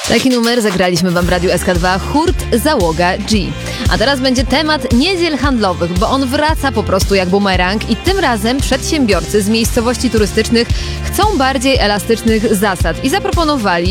Taki numer zagraliśmy wam w Radiu SK2, Hurt Załoga G. A teraz będzie temat niedziel handlowych, bo on wraca po prostu jak bumerang i tym razem przedsiębiorcy z miejscowości turystycznych chcą bardziej elastycznych zasad i zaproponowali